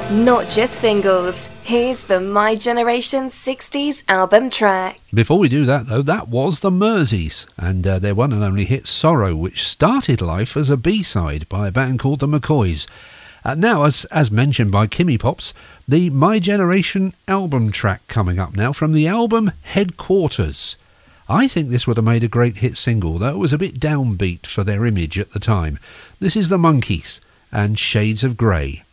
Not just singles. Here's the My Generation 60s album track. Before we do that, though, that was the Merseys and their one and only hit Sorrow, which started life as a B-side by a band called the McCoys. Now, as mentioned by Kimmy Pops, the My Generation album track coming up now from the album Headquarters. I think this would have made a great hit single, though it was a bit downbeat for their image at the time. This is the Monkees and Shades of Grey.